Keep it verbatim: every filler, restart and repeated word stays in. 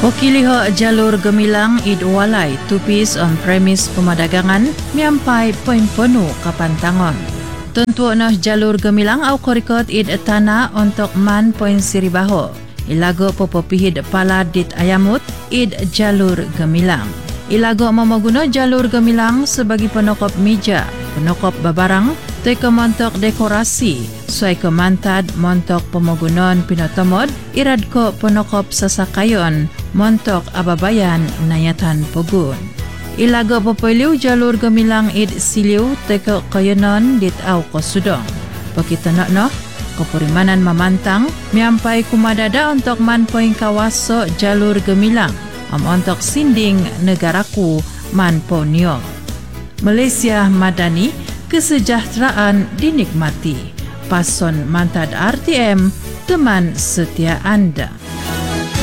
Wakiliho jalur gemilang id walai tupis on premis pemadagangan miampai poin penuh kapantangon. Tentu nah jalur gemilang au korikot id tanah untuk man poin siribaho. Ilago popopihid pala dit ayamut id jalur gemilang. Ilago memaguna jalur gemilang sebagai penokop meja, penokop babarang, teka montok dekorasi, suai ke mantad montok pemagunon pinotomod, irad ko penokop sasakayon, montok ababayan nayatan pogun. Ilago popeliu jalur gemilang id siliu teka kayonon dit au kosudong. Pakita no kepurimanan mamantang, miampai kumadada untuk man poin kawaso jalur gemilang, am untuk sinding negaraku man ponyo. Malaysia Madani, kesejahteraan dinikmati. Pason mantad R T M, teman setia anda.